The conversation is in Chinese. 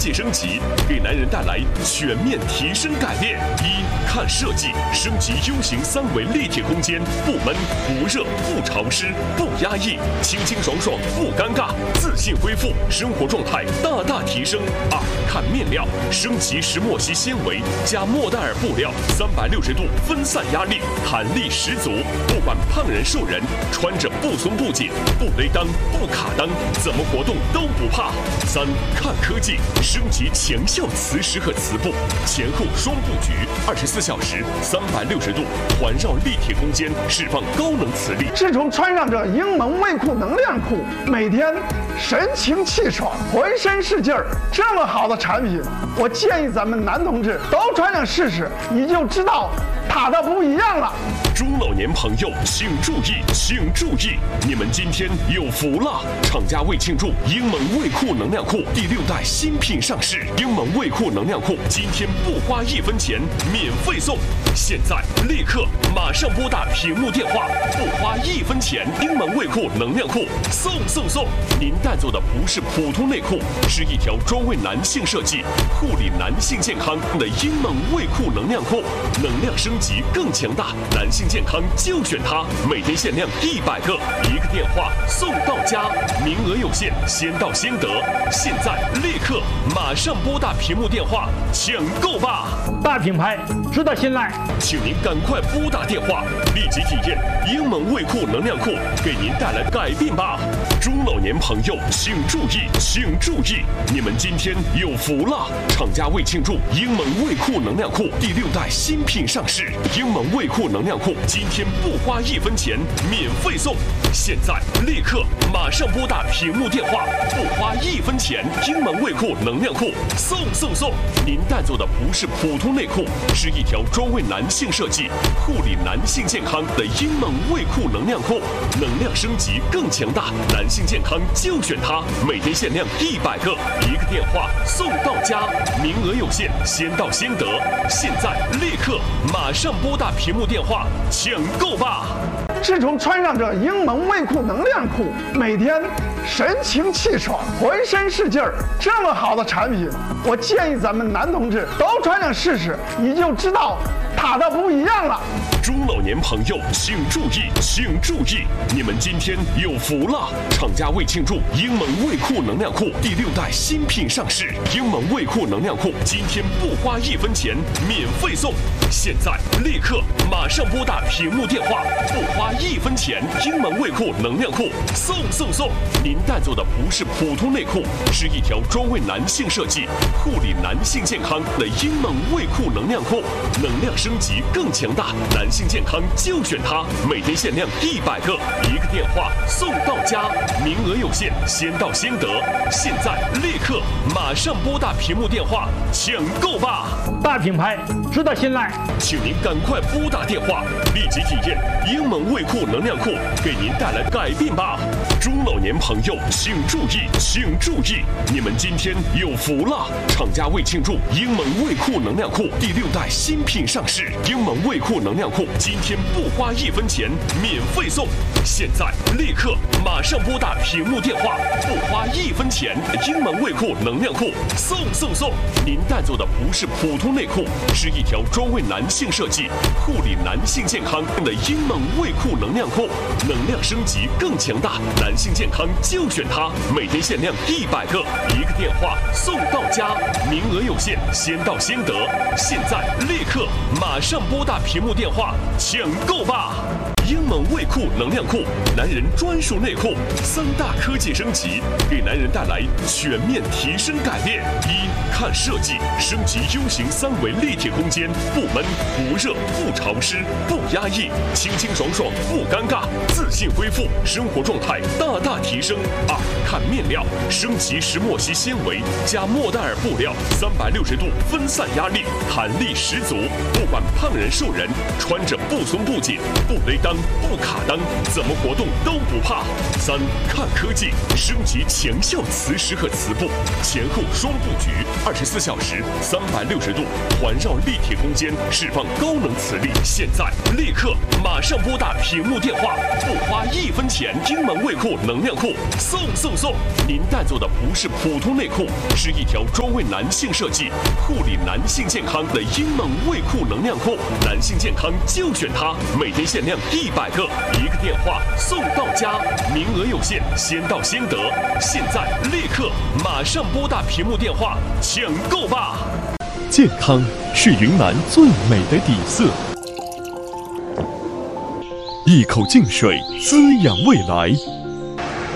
技升级，给男人带来全面提升改变。一看设计，升级 U 型3维立体空间，不闷、不热、不潮湿、不压抑，清清爽爽不尴尬，自信恢复，生活状态大大提升。二看面料，升级石墨烯纤维加莫代尔布料，360度分散压力，弹力十足，不管胖人瘦人，穿着不松不紧，不勒裆不卡裆，怎么活动都不怕。三看科技，升级强效磁石和磁布，前后双布局，24小时360度环绕立体空间，释放高能磁力。 自从穿上这英蒙卫裤能量裤，每天神清气爽，浑身是劲儿。这么好的产品，我建议咱们男同志都穿上试试，你就知道它的不一样了。 中老年朋友请注意，请注意，你们今天有福了！厂家为庆祝英蒙卫裤能量裤第6代新品上市，英蒙卫裤能量裤今天不花1分钱，免费送！现在立刻马上拨打屏幕电话，不花1分钱，英蒙卫裤能量裤送！您带走的不是普通内裤，是一条专为男性设计、护理男性健康的英蒙卫裤能量裤，能量升级更强大，男性健康就选它，每天限量100个，1个电话送到家，名额有限，先到先得。现在立刻马上拨打屏幕电话抢购吧！ 大品牌值得信赖， 请您赶快拨打电话，立即体验英蒙卫裤能量裤给您带来改变吧！中老年朋友请注意，请注意，你们今天有福了！厂家为庆祝英蒙卫裤能量裤第6代新品上市，英蒙卫裤能量裤今天不花1分钱，免费送！现在立刻马上拨打屏幕电话，不花1分钱，英蒙卫裤能量裤送！您带走的不是普通内裤，是一条专为男性设计、护理男性健康的英蒙卫裤能量裤，能量升级更强大，男性健康就选它，每天限量100个，1个电话送到家，名额有限，先到先得。现在立刻马上拨打屏幕电话抢购吧！ 自从穿上这英蒙卫裤能量裤，每天神清气爽，浑身是劲儿。这么好的产品，我建议咱们男同志都穿上试试，你就知道它的不一样了。 中老年朋友请注意，请注意，你们今天有福了！厂家为庆祝英蒙卫裤能量裤第6代新品上市，英蒙卫裤能量裤今天不花1分钱，免费送！现在立刻马上拨打屏幕电话，不花1分钱，英蒙卫裤能量裤送！您带走的不是普通内裤，是一条专为男性设计、护理男性健康的英蒙卫裤能量裤，能量升级更强大，男性健康就选它，每天限量100个，1个电话送到家，名额有限，先到先得。现在立刻马上拨打屏幕电话抢购吧！ 大品牌值得信赖， 请您赶快拨打电话，立即体验英蒙卫裤能量裤给您带来改变吧！中老年朋友请注意，请注意，你们今天有福了！厂家为庆祝英蒙卫裤能量裤第6代新品上市，英蒙卫裤能量裤今天不花1分钱，免费送！现在立刻马上拨打屏幕电话，不花1分钱，英蒙卫裤能量裤送！您带走的不是普通内裤，是一条专为男性设计、护理男性健康的英蒙卫裤能量裤，能量升级更强大，男性健康就选它，每天限量100个，1个电话送到家，名额有限，先到先得。现在立刻马上拨打屏幕电话抢购吧！英蒙卫裤能量裤，男人专属内裤，3大科技升级，给男人带来全面提升改变。一看设计，升级 U 型3维立体空间，不闷、不热、不潮湿、不压抑，清清爽爽不尴尬，自信恢复，生活状态大大提升。二看面料，升级石墨烯纤维加莫代尔布料，360度分散压力，弹力十足，不管胖人瘦人，穿着不松不紧，不勒裆不卡单，怎么活动都不怕。3、看科技，升级强效磁石和磁布，前后双布局，24小时360度环绕立体空间，释放高能磁力。现在立刻马上拨打屏幕电话，不花1分钱，英蒙卫裤能量裤送！您带走的不是普通内裤，是一条专为男性设计、护理男性健康的英蒙卫裤能量裤。男性健康就选它，每天限量100个，1个电话送到家，名额有限，先到先得。现在立刻马上拨打屏幕电话抢购吧！ 健康是云南最美的底色，一口净水滋养未来。